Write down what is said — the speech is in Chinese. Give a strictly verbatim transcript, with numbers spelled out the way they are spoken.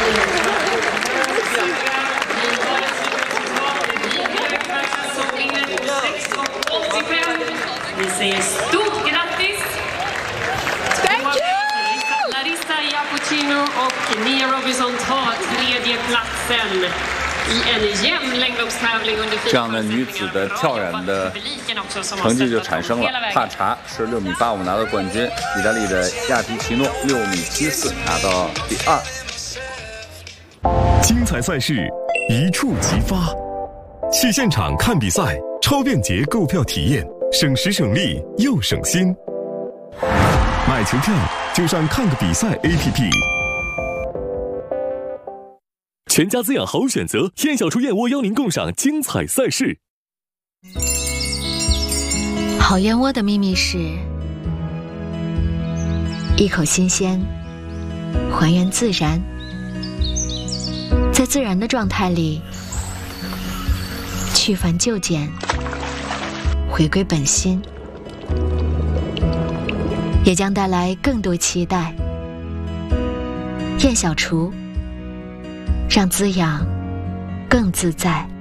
Vi säger stort grattis! Thank you! Larissa Iaconcino och Nia Robinson tar tredje platsen i en jämn längdloppstävling under 这样的女子的跳远的成绩就产生了。帕查是六米八五拿到冠军，意大利的亚皮奇诺六米七四拿到第二。 精彩赛事一触即发，去现场看比赛，超便捷购票体验，省时省力又省心。买球票就上看个比赛 A P P。全家滋养好选择，燕小厨燕窝邀您共赏精彩赛事。 好燕窝的秘密是一口新鲜，还原自然，在自然的状态里去繁就简，回归本心，也将带来更多期待。燕小厨，让滋养更自在。